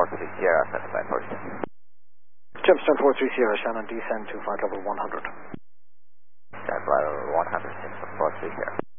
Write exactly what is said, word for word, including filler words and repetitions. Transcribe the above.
three Sierra, certified person. Gemstone four three Sierra, Shannon, descend to flight level one hundred. Flight level one hundred, Gemstone four three Sierra.